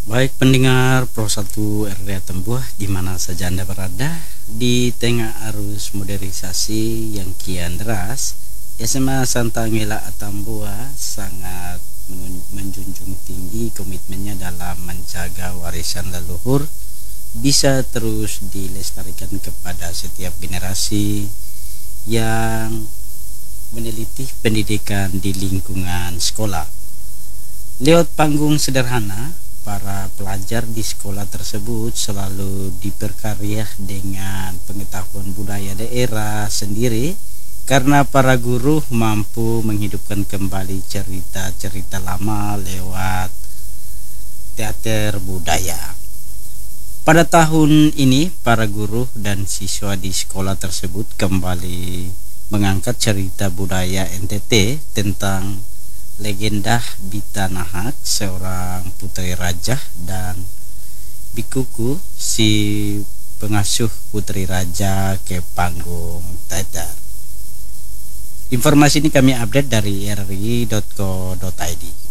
Baik pendengar Pro 1 RRI Atambuah di mana saja Anda berada, di tengah arus modernisasi yang kian deras, SMA Santa Angela Atambuah sangat menjunjung tinggi komitmennya dalam menjaga warisan leluhur bisa terus dilestarikan kepada setiap generasi yang meneliti pendidikan di lingkungan sekolah. Lewat panggung sederhana, para pelajar di sekolah tersebut selalu diperkarya dengan pengetahuan budaya daerah sendiri karena para guru mampu menghidupkan kembali cerita-cerita lama lewat teater budaya. Pada tahun ini, para guru dan siswa di sekolah tersebut kembali mengangkat cerita budaya NTT tentang legenda Bita Nahak, seorang putri raja, dan Bikuku, si pengasuh putri raja, ke panggung teater. Informasi ini kami update dari rri.co.id.